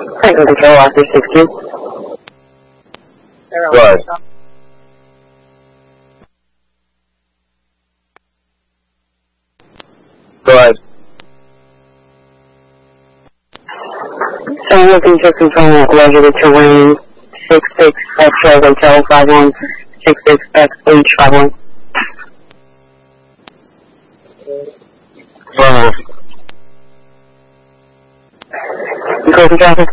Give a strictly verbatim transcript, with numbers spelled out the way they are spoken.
Clinton Control, Officer sixteen. Right. Go ahead. So I'm looking to confirm that leisure terrain six six X-Ray Hotel five one six six X H five one. Affirmative. You close the traffic?